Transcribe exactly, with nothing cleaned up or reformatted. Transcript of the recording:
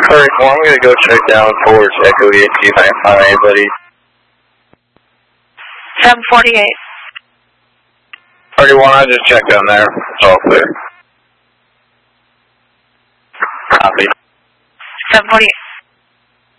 Alright, well, I'm going to go check down towards Echo E X, see if I can find anybody. seven forty-eight. thirty-one, I just checked down there. It's all clear. Copy. seven forty-eight.